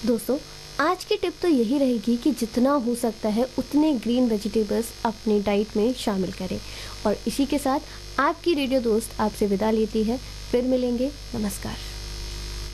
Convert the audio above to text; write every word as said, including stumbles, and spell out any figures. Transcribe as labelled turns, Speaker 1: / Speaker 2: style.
Speaker 1: दोस्तों, आज की टिप तो यही रहेगी कि जितना हो सकता है उतने ग्रीन वेजिटेबल्स अपनी डाइट में शामिल करें। और इसी के साथ आपकी रेडियो दोस्त आपसे विदा लेती है। फिर मिलेंगे। नमस्कार।